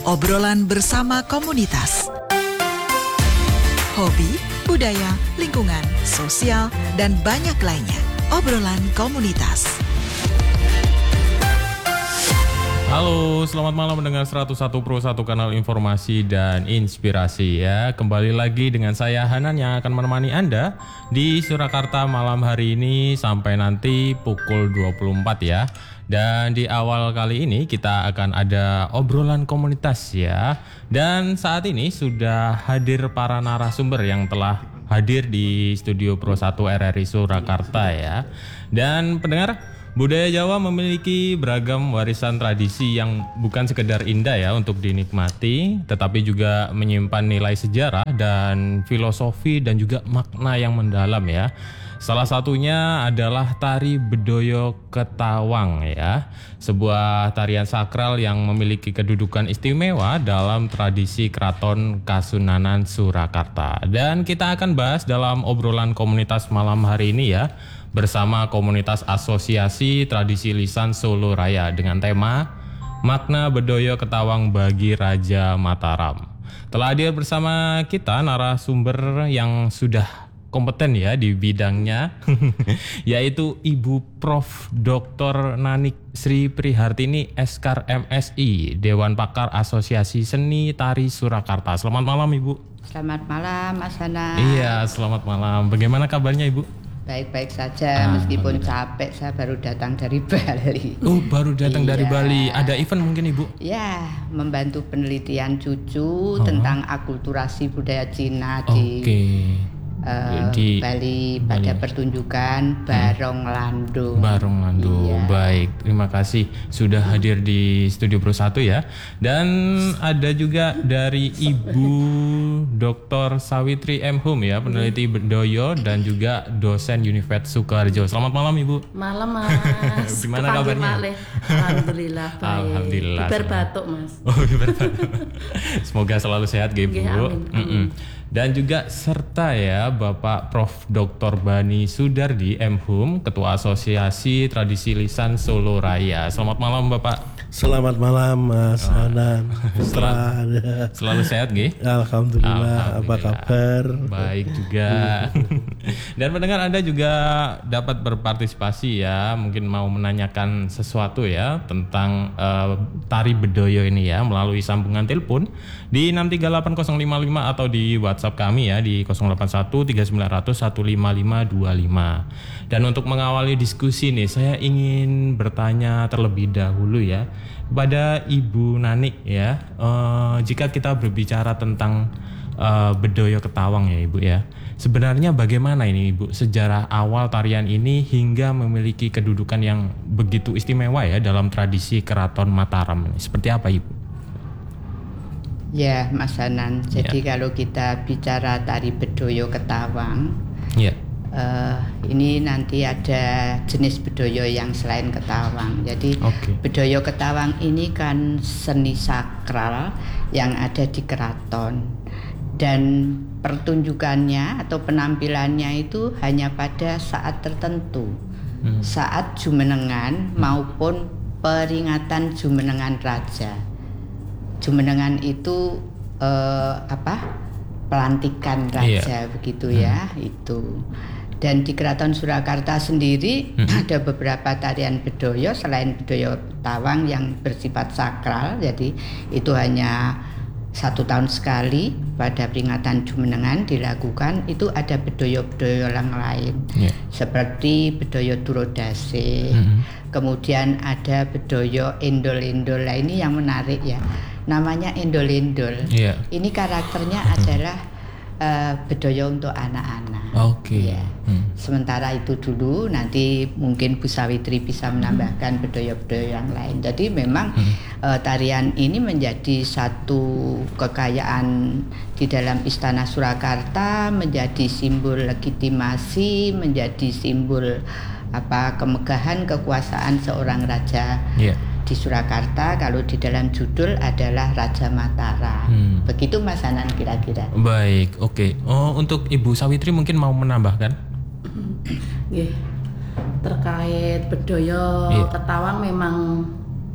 Obrolan bersama komunitas. Hobi, budaya, lingkungan, sosial, dan banyak lainnya. Obrolan komunitas. Halo, selamat malam mendengar 101 Pro 1 kanal informasi dan inspirasi ya. Kembali lagi dengan saya Hanan yang akan menemani Anda di Surakarta malam hari ini sampai nanti pukul 24 ya. Dan di awal kali ini kita akan ada obrolan komunitas ya. Dan saat ini sudah hadir para narasumber yang telah hadir di Studio Pro 1 RRI Surakarta ya. Dan pendengar, budaya Jawa memiliki beragam warisan tradisi yang bukan sekedar indah ya untuk dinikmati, tetapi juga menyimpan nilai sejarah dan filosofi dan juga makna yang mendalam ya. Salah satunya adalah tari Bedoyo Ketawang ya, sebuah tarian sakral yang memiliki kedudukan istimewa dalam tradisi Keraton Kasunanan Surakarta. Dan kita akan bahas dalam obrolan komunitas malam hari ini ya, bersama komunitas Asosiasi Tradisi Lisan Solo Raya dengan tema Makna Bedoyo Ketawang bagi Raja Mataram. Telah hadir bersama kita narasumber yang sudah kompeten ya di bidangnya yaitu Ibu Prof. Dr. Nanik Sri Prihartini Eskar MSI, Dewan Pakar Asosiasi Seni Tari Surakarta. Selamat malam Ibu. Selamat malam Mas Hana. Iya, selamat malam. Bagaimana kabarnya Ibu? Baik-baik saja, meskipun capek. Saya baru datang dari Bali. Oh, baru datang dari Bali. Ada event mungkin Ibu? Ya, membantu penelitian cucu tentang akulturasi budaya Cina di Bali pada pertunjukan Barong Lando. Barong Lando, iya. Baik, terima kasih sudah hadir di Studio Pro 1 ya. Dan ada juga dari Ibu Dr. Sawitri M. Hum ya, peneliti Bedoyo dan juga dosen Univet Sukoharjo. Selamat malam Ibu. Malam Mas. Gimana kabarnya? Alhamdulillah baik. Alhamdulillah. Berbatuk Mas. Oh, berbatuk. Semoga selalu sehat Ibu. Amin. Dan juga serta ya Bapak Prof. Dr. Bani Sudardi M. Hum, Ketua Asosiasi Tradisi Lisan Solo Raya. Selamat malam Bapak. Selamat malam Mas Hanan. Selalu sehat G? Alhamdulillah. Apa kabar? Baik juga. Dan pendengar Anda juga dapat berpartisipasi ya, mungkin mau menanyakan sesuatu ya tentang tari Bedoyo ini ya melalui sambungan telepon di 638055 atau di WhatsApp kami ya di 081 3900 15525. Dan untuk mengawali diskusi nih, saya ingin bertanya terlebih dahulu ya kepada Ibu Nanik ya, jika kita berbicara tentang Bedoyo Ketawang ya Ibu ya, sebenarnya bagaimana ini Ibu sejarah awal tarian ini hingga memiliki kedudukan yang begitu istimewa ya dalam tradisi Keraton Mataram ini, seperti apa Ibu? Ya Mas Hanan, jadi kalau kita bicara tari Bedoyo Ketawang, ini nanti ada jenis Bedoyo yang selain Ketawang. Jadi Bedoyo Ketawang ini kan seni sakral yang ada di keraton, dan pertunjukannya atau penampilannya itu hanya pada saat tertentu, saat jumenengan maupun peringatan jumenengan raja. Jumenengan itu pelantikan raja begitu ya itu. Dan di Keraton Surakarta sendiri ada beberapa tarian Bedoyo selain Bedoyo Ketawang yang bersifat sakral, jadi itu hanya 1 tahun sekali pada peringatan jumenengan dilakukan. Itu ada Bedoyo-Bedoyo yang lain seperti Bedoyo Turodase, kemudian ada Bedoyo Endol-Endol. Nah, ini yang menarik ya, namanya Endol-Endol. Ini karakternya adalah Bedoyo untuk anak-anak. Sementara itu dulu, nanti mungkin Bu Sawitri bisa menambahkan Bedoyo-Bedoyo yang lain. Jadi memang tarian ini menjadi satu kekayaan di dalam Istana Surakarta, menjadi simbol legitimasi, menjadi simbol kemegahan kekuasaan seorang raja di Surakarta. Kalau di dalam judul adalah Raja Mataram. Begitu Mas Hanan kira-kira. Baik, untuk Ibu Sawitri mungkin mau menambahkan? Terkait Bedoyo Ketawang memang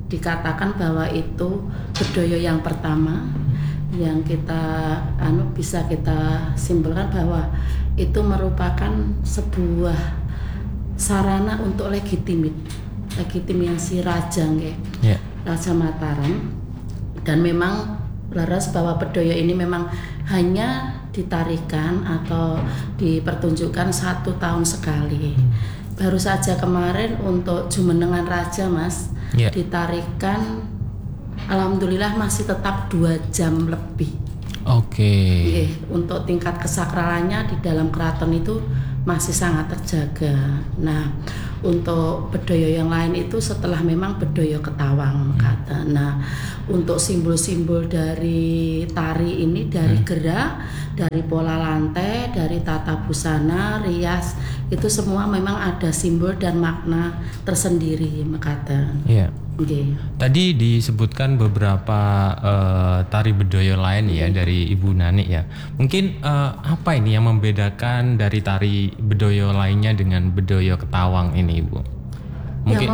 dikatakan bahwa itu bedoyo yang pertama yang kita bisa kita simpulkan bahwa itu merupakan sebuah sarana untuk legitimasi raja Raja Mataram, dan memang laras bahwa bedoyo ini memang hanya ditarikan atau dipertunjukkan 1 tahun sekali. Baru saja kemarin untuk Jumenengan Raja Mas ditarikan, alhamdulillah masih tetap 2 jam lebih. Oke. Untuk tingkat kesakralannya di dalam keraton itu masih sangat terjaga. Nah, untuk bedoyo yang lain itu setelah memang bedoyo Ketawang kata. Nah, untuk simbol-simbol dari tari ini, dari gerak, dari pola lantai, dari tata busana, rias, itu semua memang ada simbol dan makna tersendiri kata. Iya. Tadi disebutkan beberapa tari bedoyo lain ya dari Ibu Nani ya. Mungkin apa ini yang membedakan dari tari bedoyo lainnya dengan bedoyo Ketawang ini, Ibu? Mungkin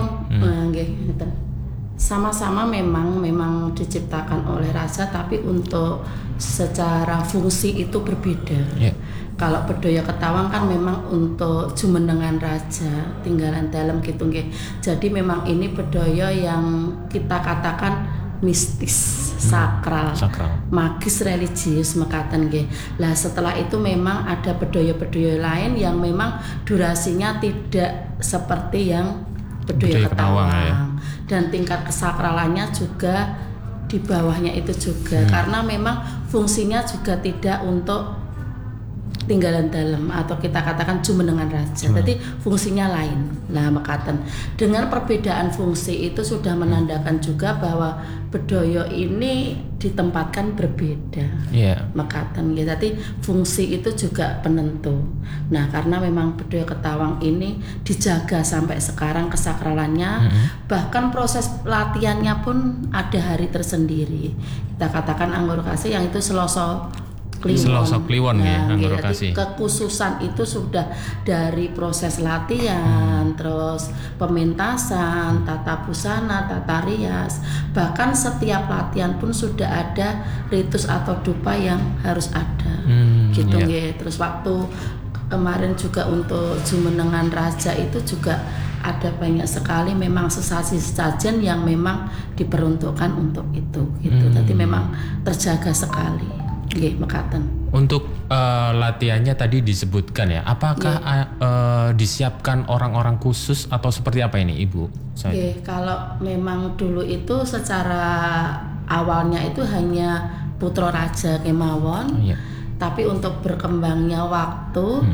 sama-sama memang diciptakan oleh raja, tapi untuk secara fungsi itu berbeda. Kalau bedoyo Ketawang kan memang untuk Jumenengan Raja, tinggalan dalam gitu nggih. Jadi memang ini bedoyo yang kita katakan mistis, sakral, magis, religius mekaten nggih. Lah setelah itu memang ada bedoyo-bedoyo lain yang memang durasinya tidak seperti yang bedoyo Ketawang dan tingkat kesakralannya juga di bawahnya itu juga, karena memang fungsinya juga tidak untuk tinggalan dalam atau kita katakan Jumenengan Raja. Jadi fungsinya lain. Nah, mekaten dengan perbedaan fungsi itu sudah menandakan juga bahwa bedoyo ini ditempatkan berbeda. Mekaten. Jadi fungsi itu juga penentu. Nah, karena memang bedoyo Ketawang ini dijaga sampai sekarang kesakralannya, bahkan proses latihannya pun ada hari tersendiri. Kita katakan Anggorokasi yang itu Seloso Kliwon. Anggorokasi. Kekhususan itu sudah dari proses latihan, terus pementasan, tata busana, tata rias, bahkan setiap latihan pun sudah ada ritus atau dupa yang harus ada. Terus waktu kemarin juga untuk Jumenengan Raja itu juga ada banyak sekali memang sesaji-sesajen yang memang diperuntukkan untuk itu Jadi memang terjaga sekali. Mekaten. Untuk latihannya tadi disebutkan ya, apakah disiapkan orang-orang khusus atau seperti apa ini, Ibu? Kalau memang dulu itu secara awalnya itu hanya putra raja kemawon, tapi untuk berkembangnya waktu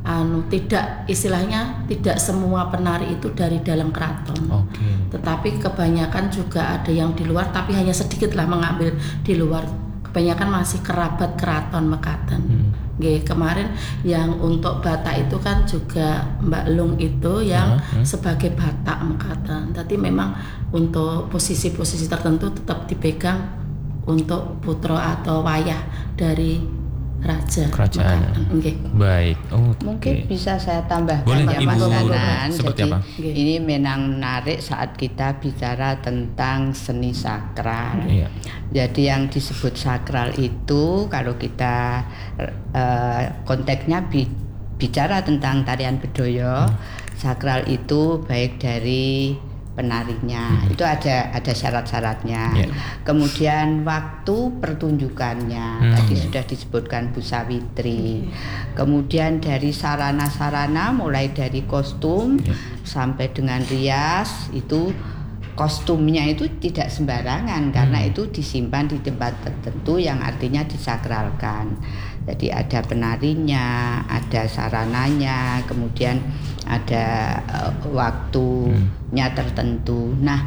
tidak semua penari itu dari dalam keraton. Tetapi kebanyakan juga ada yang di luar, tapi hanya sedikit lah mengambil di luar. Kebanyakan masih kerabat keraton mekaten. Kemarin yang untuk Batak itu kan juga Mbak Lung itu yang sebagai Batak mekaten. Tapi memang untuk posisi-posisi tertentu tetap dipegang untuk putra atau wayah dari raja kerajaan. Baik. Mungkin bisa saya tambahkan. Boleh, ya Mas Hanan. Jadi ini menarik saat kita bicara tentang seni sakral. Jadi yang disebut sakral itu kalau kita konteksnya bicara tentang tarian bedoyo, sakral itu baik dari penarinya, itu ada syarat-syaratnya. Kemudian waktu pertunjukannya tadi sudah disebutkan Bu Sawitri. Kemudian dari sarana-sarana mulai dari kostum sampai dengan rias, itu kostumnya itu tidak sembarangan karena itu disimpan di tempat tertentu yang artinya disakralkan. Jadi ada penarinya, ada sarananya, kemudian ada waktunya tertentu. Nah,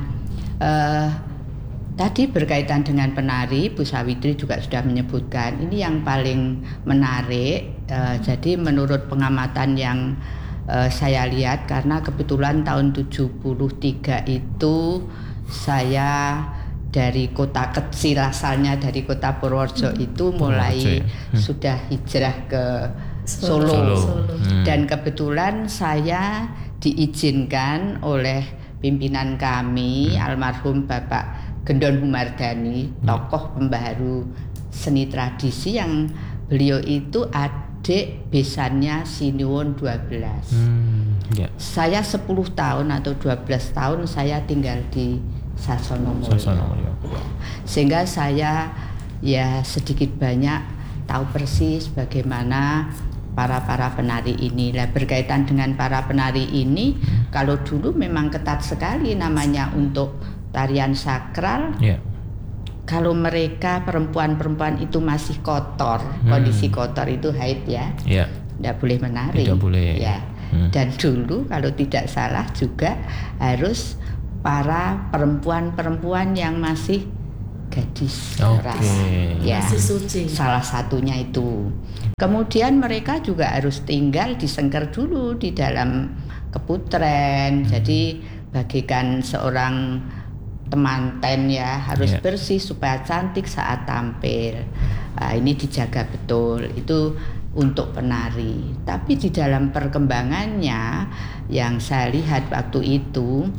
tadi berkaitan dengan penari, Bu Sawitri juga sudah menyebutkan ini yang paling menarik. Jadi menurut pengamatan yang saya lihat, karena kebetulan tahun 73 itu saya dari kota kecil, asalnya dari kota Purworejo itu mulai sudah hijrah ke Solo. Dan kebetulan saya diizinkan oleh pimpinan kami almarhum Bapak Gendon Humardani, tokoh pembaharu seni tradisi yang beliau itu adik besannya Sinuwun 12. Saya 10 tahun atau 12 tahun saya tinggal di Sasonomulyo. Sehingga saya ya sedikit banyak tahu persis bagaimana para penari ini. Lah berkaitan dengan para penari ini, kalau dulu memang ketat sekali namanya untuk tarian sakral. Kalau mereka perempuan itu masih kotor, kondisi kotor itu haid ya, tidak boleh menari. Tidak boleh. Ya. Dan dulu kalau tidak salah juga harus para perempuan yang masih gadis keras, ya, masih suci. Salah satunya itu. Kemudian mereka juga harus tinggal di sengker dulu di dalam keputren. Jadi bagikan seorang temanten ya harus bersih supaya cantik saat tampil. Ini dijaga betul. Itu untuk penari. Tapi di dalam perkembangannya yang saya lihat waktu itu,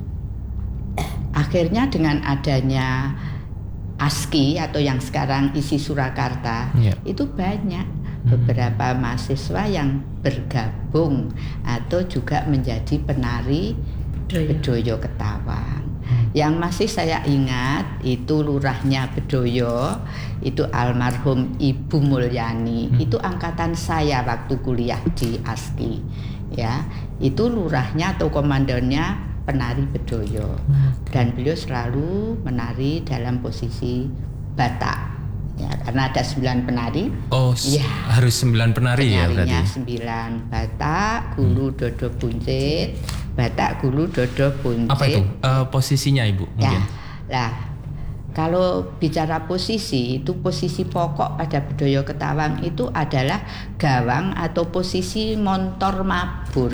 akhirnya dengan adanya ASKI atau yang sekarang ISI Surakarta, itu banyak beberapa mahasiswa yang bergabung atau juga menjadi penari Bedoyo Ketawang. Yang masih saya ingat itu lurahnya Bedoyo, itu almarhum Ibu Mulyani. Itu angkatan saya waktu kuliah di ASKI. Ya, itu lurahnya atau komandonya penari Bedoyo. Dan beliau selalu menari dalam posisi batak. Ya, karena ada 9 penari. Harus 9 penari ya berarti. Penarinya 9, batak, gulu, dodo, buncit. Batak, gulu, dodo, buncit. Apa itu posisinya Ibu? Mungkin. Lah, kalau bicara posisi, itu posisi pokok pada Bedoyo Ketawang itu adalah gawang atau posisi montor mabur.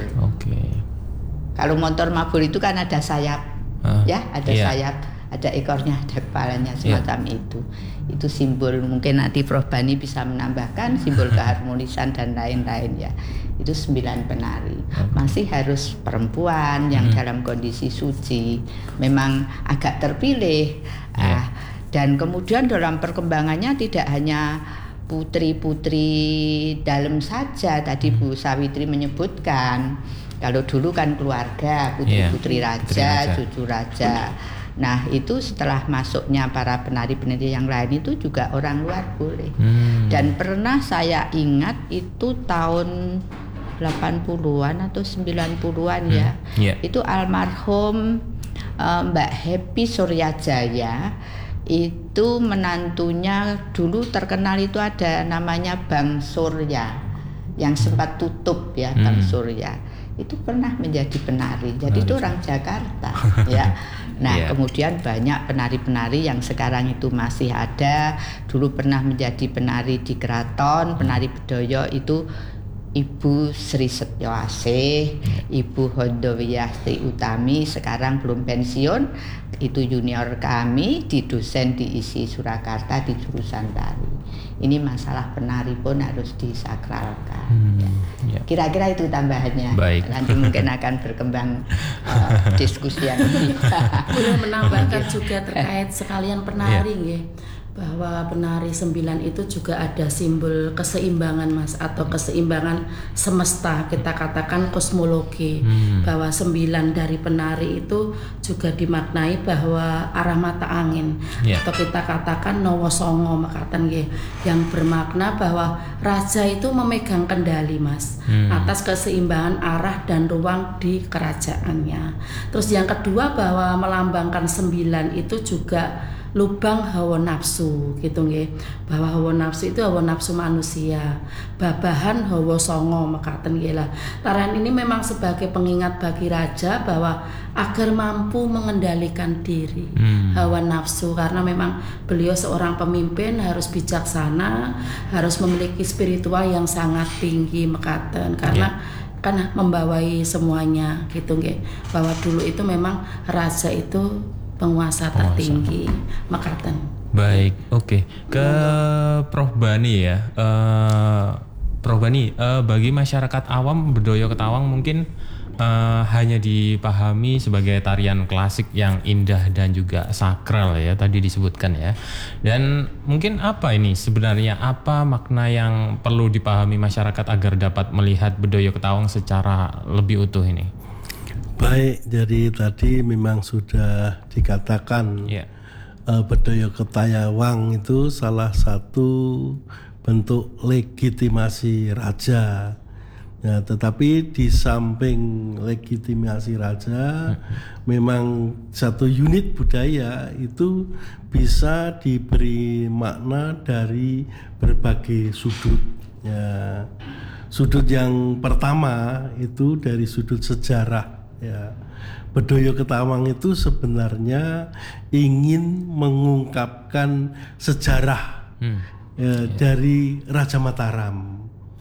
Kalau montor mabur itu kan ada sayap, ada sayap, ada ekornya, ada kepalanya, semacam itu. Itu simbol, mungkin nanti Prof Bani bisa menambahkan simbol keharmonisan dan lain-lain ya. Itu 9 penari. Masih harus perempuan yang dalam kondisi suci. Memang agak terpilih. Dan kemudian dalam perkembangannya tidak hanya putri-putri dalam saja. Tadi Bu Sawitri menyebutkan, kalau dulu kan keluarga, putri-putri raja, cucu raja. Nah itu setelah masuknya para penari-penari yang lain itu juga orang luar boleh. Dan pernah saya ingat itu tahun 80-an atau 90-an ya. Itu almarhum Mbak Happy Suryajaya, itu menantunya dulu terkenal itu ada namanya Bang Surya yang sempat tutup ya, Bang Surya. Itu pernah menjadi penari. Jadi itu orang Jakarta ya. Nah, kemudian banyak penari-penari yang sekarang itu masih ada. Dulu pernah menjadi penari di keraton, penari Bedoyo itu Ibu Sri Setyoasih, Ibu Hondowiyasti Utami, sekarang belum pensiun. Itu junior kami, di dosen di ISI Surakarta di jurusan tari. Ini masalah penari pun harus disakralkan. Kira-kira itu tambahannya. Baik. Nanti mungkin akan berkembang diskusi yang lebih. Boleh menambahkan juga terkait sekalian penari ya. Bahwa penari 9 itu juga ada simbol keseimbangan Mas, atau keseimbangan semesta, kita katakan kosmologi. Bahwa 9 dari penari itu juga dimaknai bahwa arah mata angin, atau kita katakan Nowo Songo makaten nggih, yang bermakna bahwa raja itu memegang kendali Mas atas keseimbangan arah dan ruang di kerajaannya. Terus yang kedua bahwa melambangkan 9 itu juga lubang hawa nafsu gitu nggih, bahwa hawa nafsu itu hawa nafsu manusia, babahan hawa songo mekaten nggih lah. Tarian ini memang sebagai pengingat bagi raja bahwa agar mampu mengendalikan diri hawa nafsu, karena memang beliau seorang pemimpin harus bijaksana, harus memiliki spiritual yang sangat tinggi mekaten, karena kan membawai semuanya gitu nggih, bahwa dulu itu memang raja itu penguasa tertinggi mekaten. Baik, oke. Ke Prof Bani ya. Prof Bani, bagi masyarakat awam Bedoyo Ketawang mungkin hanya dipahami sebagai tarian klasik yang indah dan juga sakral ya, tadi disebutkan ya. Dan mungkin apa ini sebenarnya, apa makna yang perlu dipahami masyarakat agar dapat melihat Bedoyo Ketawang secara lebih utuh ini? Baik, jadi tadi memang sudah dikatakan Bedoyo Ketawang itu salah satu bentuk legitimasi raja. Ya, tetapi di samping legitimasi raja, memang satu unit budaya itu bisa diberi makna dari berbagai sudut. Ya, sudut yang pertama itu dari sudut sejarah. Ya, Bedoyo Ketawang itu sebenarnya ingin mengungkapkan sejarah dari Raja Mataram.